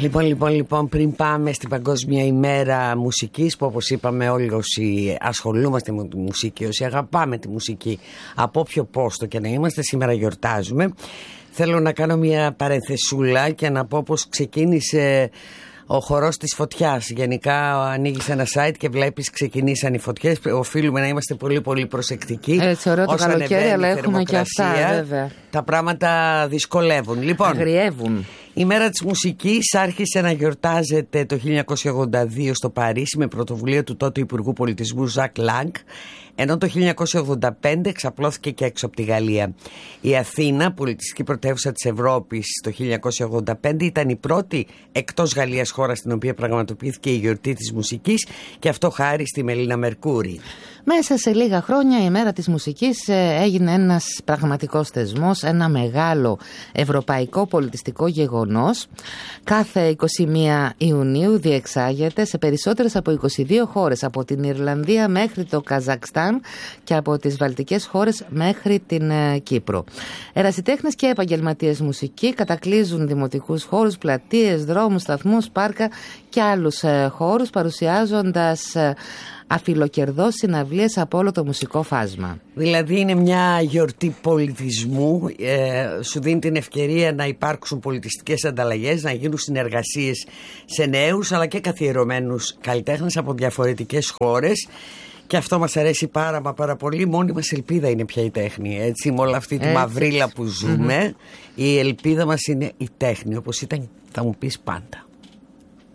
Λοιπόν, πριν πάμε στην Παγκόσμια ημέρα μουσικής, που όπως είπαμε όλοι όσοι ασχολούμαστε με τη μουσική, όσοι αγαπάμε τη μουσική, από όποιο πόστο και να είμαστε, σήμερα γιορτάζουμε. Θέλω να κάνω μια παρενθεσούλα και να πω πως ξεκίνησε ο χορός της φωτιάς. Γενικά ανοίγεις ένα site και βλέπεις ξεκινήσαν οι φωτιές. Οφείλουμε να είμαστε πολύ πολύ προσεκτικοί. Έτσι, ωραίο το καλοκαίρι, αλλά έχουμε και αυτά, βέβαια. Τα πράγματα δυσκολεύουν. Λοιπόν, αγριεύουν. Η μέρα της μουσικής άρχισε να γιορτάζεται το 1982 στο Παρίσι με πρωτοβουλία του τότε Υπουργού Πολιτισμού Ζακ Λάνγκ, ενώ το 1985 εξαπλώθηκε και έξω από τη Γαλλία. Η Αθήνα, πολιτιστική πρωτεύουσα της Ευρώπης, το 1985 ήταν η πρώτη εκτός Γαλλίας χώρα στην οποία πραγματοποιήθηκε η γιορτή της μουσικής, και αυτό χάρη στη Μελίνα Μερκούρη. Μέσα σε λίγα χρόνια η μέρα της μουσικής έγινε ένας πραγματικός θεσμός, ένα μεγάλο ευρωπαϊκό πολιτιστικό γεγονός. Κάθε 21 Ιουνίου διεξάγεται σε περισσότερες από 22 χώρες, από την Ιρλανδία μέχρι το Καζακστάν και από τις βαλτικές χώρες μέχρι την Κύπρο. Ερασιτέχνες και επαγγελματίες μουσικοί κατακλείζουν δημοτικούς χώρους, πλατείες, δρόμους, σταθμούς, πάρκα και άλλους χώρους, παρουσιάζοντας αφιλοκερδώς συναυλίες από όλο το μουσικό φάσμα. Δηλαδή είναι μια γιορτή πολιτισμού, σου δίνει την ευκαιρία να υπάρξουν πολιτιστικές ανταλλαγές, να γίνουν συνεργασίες σε νέους αλλά και καθιερωμένους καλλιτέχνες από διαφορετικές χώρες. Και αυτό μας αρέσει πάρα πολύ. Μόνη μας ελπίδα είναι πια η τέχνη. Έτσι, με όλη αυτή τη μαυρίλα που ζούμε, η ελπίδα μας είναι η τέχνη, όπως ήταν, θα μου πεις, πάντα.